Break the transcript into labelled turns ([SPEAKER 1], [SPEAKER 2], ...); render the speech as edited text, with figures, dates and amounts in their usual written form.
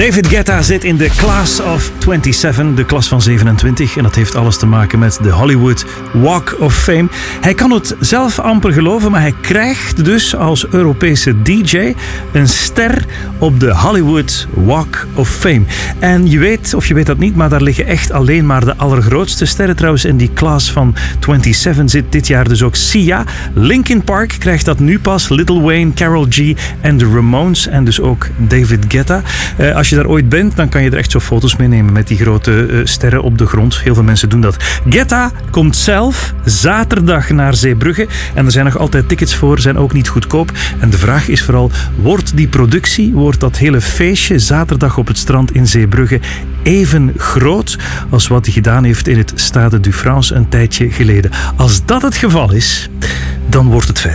[SPEAKER 1] David Guetta zit in de Class of 27, de klas van 27. En dat heeft alles te maken met de Hollywood Walk of Fame. Hij kan het zelf amper geloven, maar hij krijgt dus als Europese DJ een ster op de Hollywood Walk of Fame. En je weet, of je weet dat niet, maar daar liggen echt alleen maar de allergrootste sterren. Trouwens, in die Class van 27 zit dit jaar dus ook Sia. Linkin Park krijgt dat nu pas. Lil Wayne, Karol G en de Ramones. En dus ook David Guetta. Als je daar ooit bent, dan kan je er echt zo foto's meenemen met die grote sterren op de grond. Heel veel mensen doen dat. Guetta komt zelf zaterdag naar Zeebrugge. En er zijn nog altijd tickets voor, zijn ook niet goedkoop. En de vraag is vooral, wordt die productie, wordt dat hele feestje zaterdag op het strand in Zeebrugge even groot als wat hij gedaan heeft in het Stade de France een tijdje geleden? Als dat het geval is, dan wordt het feit.